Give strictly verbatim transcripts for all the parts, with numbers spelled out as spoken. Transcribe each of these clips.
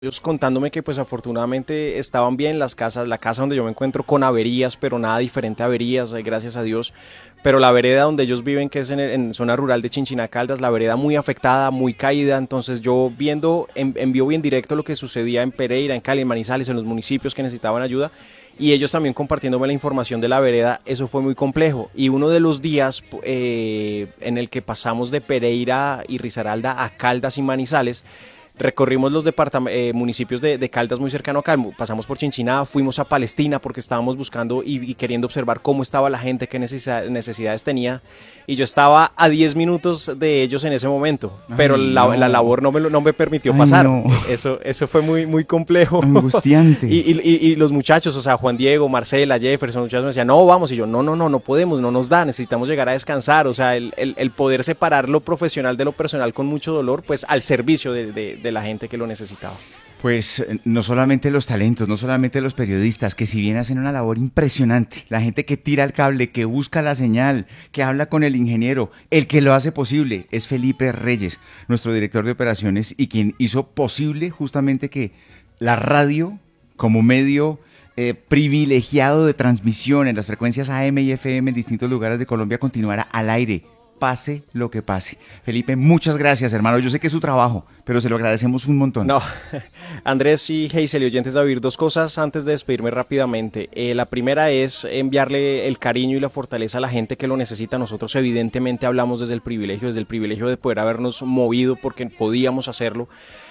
ellos contándome que pues afortunadamente estaban bien las casas, la casa donde yo me encuentro con averías, pero nada diferente a averías, eh, gracias a Dios. Pero la vereda donde ellos viven, que es en, el- en zona rural de Chinchina Caldas, la vereda muy afectada, muy caída. Entonces yo viendo en, en vivo y en directo lo que sucedía en Pereira, en Cali, en Manizales, en los municipios que necesitaban ayuda, y ellos también compartiéndome la información de la vereda, eso fue muy complejo. Y uno de los días eh, en el que pasamos de Pereira y Risaralda a Caldas y Manizales, recorrimos los eh, municipios de, de Caldas muy cercano a Calmo, pasamos por Chinchiná, fuimos a Palestina porque estábamos buscando y, y queriendo observar cómo estaba la gente, qué necesidad, necesidades tenía, y yo estaba a diez minutos de ellos en ese momento, pero Ay, la, la no. labor no me, no me permitió Ay, pasar. no. Eso, eso fue muy, muy complejo. y, Angustiante. y, y, y los muchachos, o sea, Juan Diego, Marcela, Jefferson, muchachos me decían, no, vamos, y yo, no, no, no, no podemos, no nos da, necesitamos llegar a descansar, o sea, el, el, el poder separar lo profesional de lo personal con mucho dolor, pues al servicio de, de, de la gente que lo necesitaba. Pues eh, no solamente los talentos, no solamente los periodistas, que si bien hacen una labor impresionante, la gente que tira el cable, que busca la señal, que habla con el ingeniero, el que lo hace posible es Felipe Reyes, nuestro director de operaciones y quien hizo posible justamente que la radio como medio eh, privilegiado de transmisión en las frecuencias A M y F M en distintos lugares de Colombia continuara al aire, pase lo que pase. Felipe, muchas gracias, hermano. Yo sé que es su trabajo, pero se lo agradecemos un montón. No, Andrés y Hazel y oyentes de Vivir, dos cosas antes de despedirme rápidamente. Eh, la primera es enviarle el cariño y la fortaleza a la gente que lo necesita. Nosotros evidentemente hablamos desde el privilegio, desde el privilegio de poder habernos movido porque podíamos hacerlo.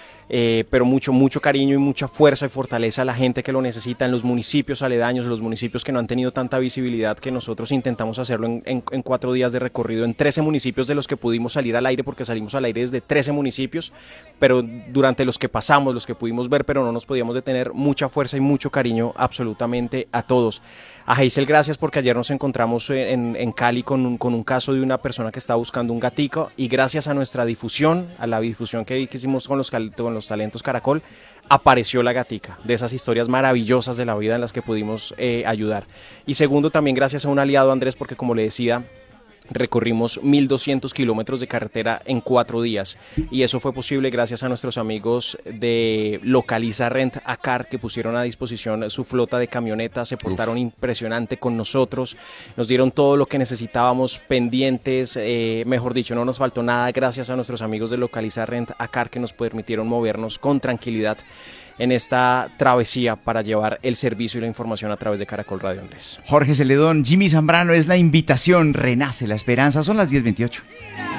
Eh, pero mucho, mucho cariño y mucha fuerza y fortaleza a la gente que lo necesita en los municipios aledaños, los municipios que no han tenido tanta visibilidad, que nosotros intentamos hacerlo en, en, en cuatro días de recorrido en trece municipios de los que pudimos salir al aire, porque salimos al aire desde trece municipios, pero durante los que pasamos, los que pudimos ver, pero no nos podíamos detener, mucha fuerza y mucho cariño absolutamente a todos. A Hazel, gracias porque ayer nos encontramos en, en Cali con un, con un caso de una persona que estaba buscando un gatico, y gracias a nuestra difusión, a la difusión que, que hicimos con los, con los talentos Caracol, apareció la gatica, de esas historias maravillosas de la vida en las que pudimos eh, ayudar. Y segundo, también gracias a un aliado, Andrés, porque como le decía, recorrimos mil doscientos kilómetros de carretera en cuatro días, y eso fue posible gracias a nuestros amigos de Localiza Rent a Car, que pusieron a disposición su flota de camionetas, se portaron Uf. impresionante con nosotros, nos dieron todo lo que necesitábamos, pendientes, eh, mejor dicho, no nos faltó nada, gracias a nuestros amigos de Localiza Rent a Car, que nos permitieron movernos con tranquilidad en esta travesía para llevar el servicio y la información a través de Caracol Radio, Andrés. Jorge Celedón, Jimmy Zambrano, es la invitación, renace la esperanza, son las diez veintiocho.